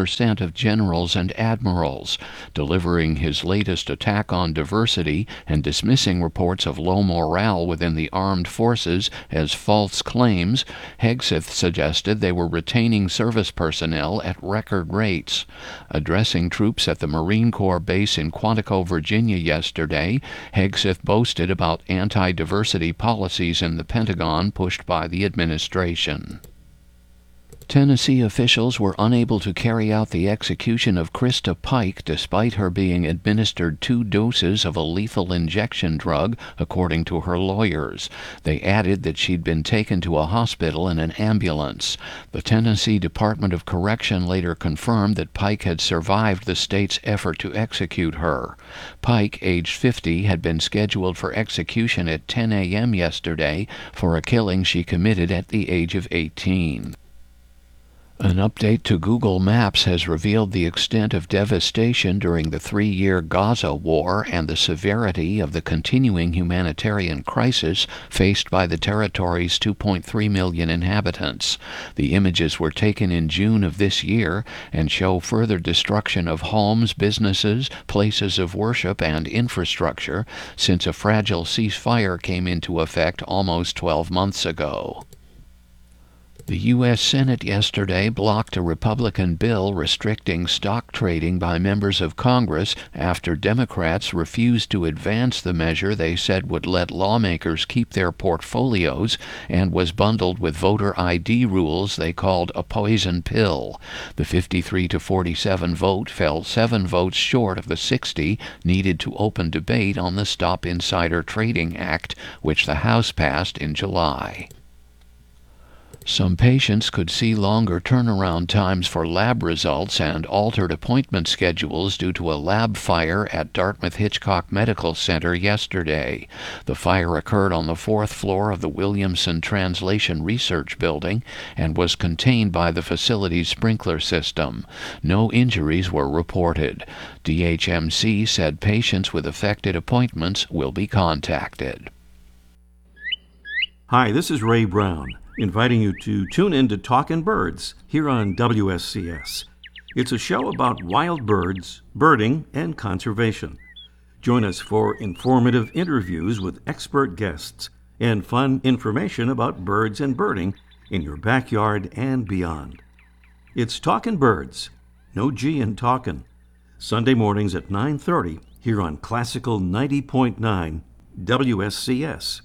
50% of generals and admirals, delivering his latest attack on diversity and dismissing reports of low morale within the armed forces as false claims. Hegseth suggested they were retaining service personnel at record rates. Addressing troops at the Marine Corps base in Quantico, Virginia yesterday, Hegseth boasted about anti-diversity policies in the Pentagon pushed by the administration. Tennessee officials were unable to carry out the execution of Krista Pike despite her being administered 2 doses of a lethal injection drug, according to her lawyers. They added that she'd been taken to a hospital in an ambulance. The Tennessee Department of Correction later confirmed that Pike had survived the state's effort to execute her. Pike, aged 50, had been scheduled for execution at 10 a.m. yesterday for a killing she committed at the age of 18. An update to Google Maps has revealed the extent of devastation during the 3-year Gaza war and the severity of the continuing humanitarian crisis faced by the territory's 2.3 million inhabitants. The images were taken in June of this year and show further destruction of homes, businesses, places of worship, and infrastructure since a fragile ceasefire came into effect almost 12 months ago. The U.S. Senate yesterday blocked a Republican bill restricting stock trading by members of Congress after Democrats refused to advance the measure they said would let lawmakers keep their portfolios and was bundled with voter ID rules they called a poison pill. The 53-47 vote fell 7 votes short of the 60 needed to open debate on the Stop Insider Trading Act, which the House passed in July. Some patients could see longer turnaround times for lab results and altered appointment schedules due to a lab fire at Dartmouth-Hitchcock Medical Center yesterday. The fire occurred on the 4th floor of the Williamson Translation Research Building and was contained by the facility's sprinkler system. No injuries were reported. DHMC said patients with affected appointments will be contacted. Hi, this is Ray Brown, inviting you to tune in to Talkin' Birds here on WSCS. It's a show about wild birds, birding, and conservation. Join us for informative interviews with expert guests and fun information about birds and birding in your backyard and beyond. It's Talkin' Birds, no G in talkin', Sunday mornings at 9:30 here on Classical 90.9 WSCS.